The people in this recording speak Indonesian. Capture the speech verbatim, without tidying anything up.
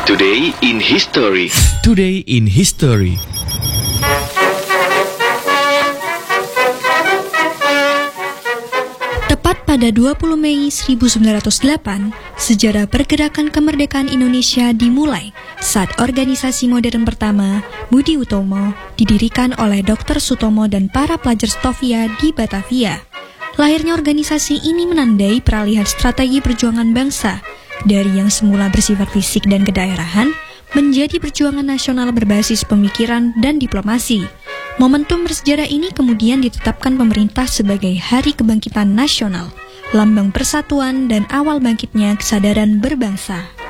Today in History. Today in History. Tepat pada dua puluh Mei seribu sembilan ratus delapan, sejarah pergerakan kemerdekaan Indonesia dimulai saat organisasi modern pertama, Budi Utomo, didirikan oleh dokter Sutomo dan para pelajar Stovia di Batavia. Lahirnya organisasi ini menandai peralihan strategi perjuangan bangsa dari yang semula bersifat fisik dan kedaerahan menjadi perjuangan nasional berbasis pemikiran dan diplomasi. Momentum bersejarah ini kemudian ditetapkan pemerintah sebagai Hari Kebangkitan Nasional, lambang persatuan dan awal bangkitnya kesadaran berbangsa.